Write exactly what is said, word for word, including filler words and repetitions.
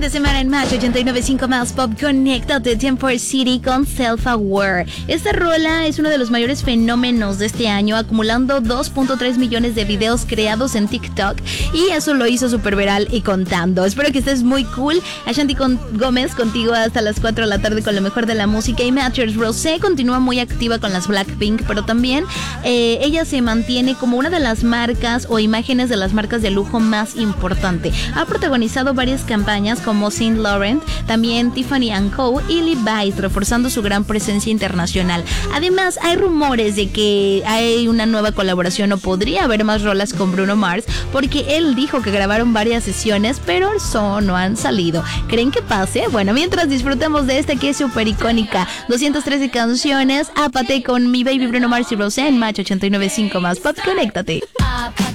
de semana en Match ochenta y nueve punto cinco más Pop. Conéctate, Temper City con Self Aware. Esta rola es uno de los mayores fenómenos de este año, acumulando dos punto tres millones de videos creados en TikTok, y eso lo hizo súper viral y contando. Espero que estés muy cool. Ashanti con Gómez contigo hasta las cuatro de la tarde con lo mejor de la música. Y Matthews Rosé continúa muy activa con las Blackpink, pero también eh, ella se mantiene como una de las marcas o imágenes de las marcas de lujo más importante. Ha protagonizado varias campañas como Saint Laurent, también Tiffany and Co. y Levi's, reforzando su gran presencia internacional. Además, hay rumores de que hay una nueva colaboración o podría haber más rolas con Bruno Mars, porque él dijo que grabaron varias sesiones, pero son no han salido. ¿Creen que pase? Bueno, mientras disfrutemos de esta que es súper icónica, doscientas trece canciones, Ápate con mi baby Bruno Mars y Rosé en Match ochenta y nueve punto cinco más Pop. Conéctate.